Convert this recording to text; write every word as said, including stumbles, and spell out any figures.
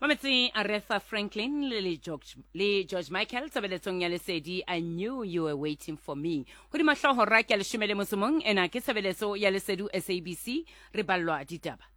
Mametsi Aretha Franklin le George le George Michael tsabeletsong ya lesedi I knew you were waiting for me. Ho di mahlohora ke a leshome le mosomong ena ke tsabelletso ya lesedu S A B C re ballwa ditaba.